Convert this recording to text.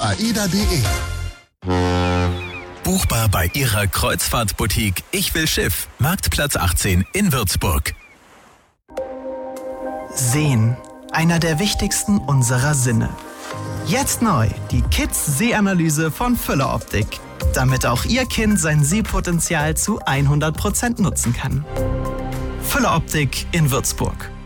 aida.de. Buchbar bei Ihrer Kreuzfahrtboutique Ich will Schiff, Marktplatz 18 in Würzburg. Sehen, einer der wichtigsten unserer Sinne. Jetzt neu, die Kids-Sehanalyse von Füller Optik, damit auch Ihr Kind sein Sehpotenzial zu 100% nutzen kann. Füller Optik in Würzburg.